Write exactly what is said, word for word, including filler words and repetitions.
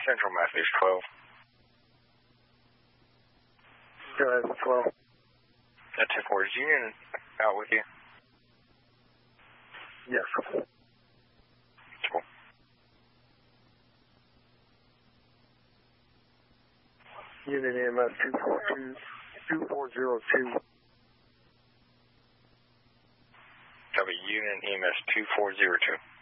Central Matthews twelve. Go ahead, twelve. That ten four, is Union out with you? Yes. Cool. Union E M S two four two, two four zero two. Copy, Union E M S two four zero two.